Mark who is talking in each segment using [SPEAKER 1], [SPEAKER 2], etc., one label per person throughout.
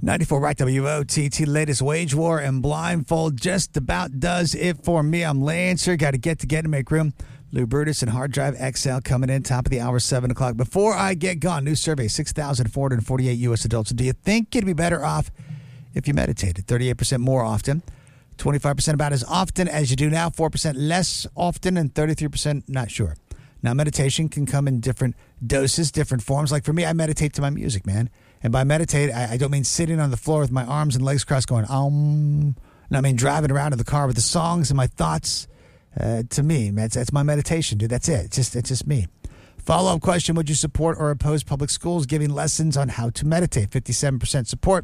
[SPEAKER 1] 94 Rock WOTT, latest wage war and blindfold just about does it for me. I'm Lancer. Got to get to make room. Lou Brutus and Hard Drive XL coming in, top of the hour, 7 o'clock. Before I get gone, new survey, 6,448 U.S. adults. Do you think you'd be better off if you meditated? 38% more often, 25% about as often as you do now, 4% less often, and 33% not sure. Now, meditation can come in different doses, different forms. Like for me, I meditate to my music, man. And by meditate, I don't mean sitting on the floor with my arms and legs crossed going, No, I mean driving around in the car with the songs and my thoughts. To me, that's my meditation, dude. That's it. It's just me. Follow-up question, would you support or oppose public schools giving lessons on how to meditate? 57% support,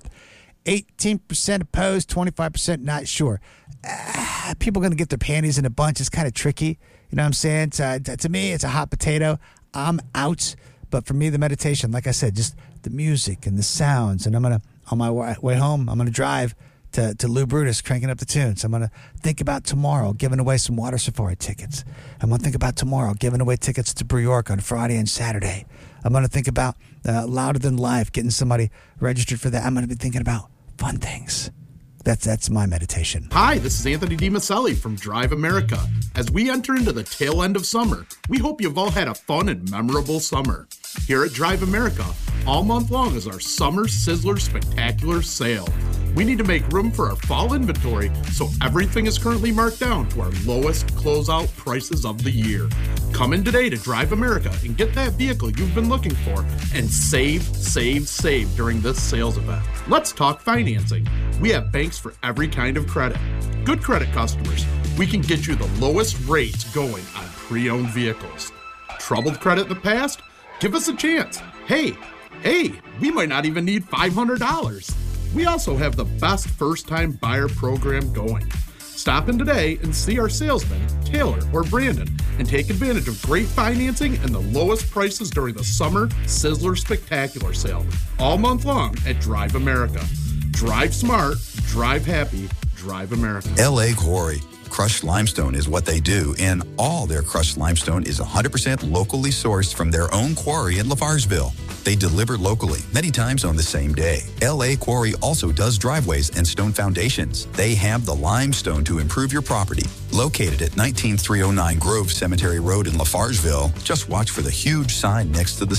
[SPEAKER 1] 18% opposed, 25% not sure. People are going to get their panties in a bunch. It's kind of tricky. You know what I'm saying? To me, it's a hot potato. I'm out. But for me, the meditation, like I said, just the music and the sounds. And I'm going to, on my way home, I'm going to drive to Lou Brutus, cranking up the tunes. I'm going to think about tomorrow, giving away some water safari tickets. I'm going to think about tomorrow, giving away tickets to Brew York on Friday and Saturday. I'm going to think about Louder Than Life, getting somebody registered for that. I'm going to be thinking about fun things. That's my meditation.
[SPEAKER 2] Hi, this is Anthony DiMaselli from Drive America. As we enter into the tail end of summer, we hope you've all had a fun and memorable summer. Here at Drive America, all month long is our Summer Sizzler Spectacular Sale. We need to make room for our fall inventory, so everything is currently marked down to our lowest closeout prices of the year. Come in today to Drive America and get that vehicle you've been looking for and save during this sales event. Let's talk financing. We have banks for every kind of credit. Good credit customers, we can get you the lowest rates going on pre-owned vehicles. Troubled credit in the past? Give us a chance. Hey, we might not even need $500. We also have the best first-time buyer program going. Stop in today and see our salesmen, Taylor or Brandon, and take advantage of great financing and the lowest prices during the Summer Sizzler Spectacular Sale, all month long at Drive America. Drive smart, drive happy, Drive America.
[SPEAKER 3] L.A. Quarry. Crushed limestone is what they do, and all their crushed limestone is 100% locally sourced from their own quarry in Lafarsville. They deliver locally, many times on the same day. L.A. Quarry also does driveways and stone foundations. They have the limestone to improve your property. Located at 19309 Grove Cemetery Road in Lafarsville, just watch for the huge sign next to the